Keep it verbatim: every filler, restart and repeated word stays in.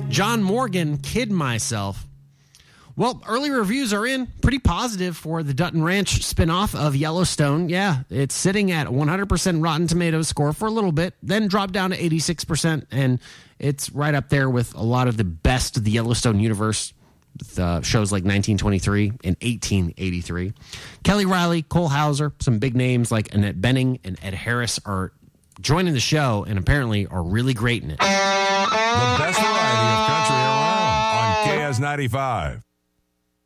John Morgan, Kid Myself. Well, early reviews are in. Pretty positive for the Dutton Ranch spinoff of Yellowstone. Yeah, it's sitting at one hundred percent Rotten Tomatoes score for a little bit, then dropped down to eighty-six percent, and it's right up there with a lot of the best of the Yellowstone universe, with uh, shows like nineteen twenty-three and eighteen eighty-three. Kelly Riley, Cole Hauser, some big names like Annette Bening and Ed Harris are joining the show and apparently are really great in it. The best variety of country around on K S ninety-five.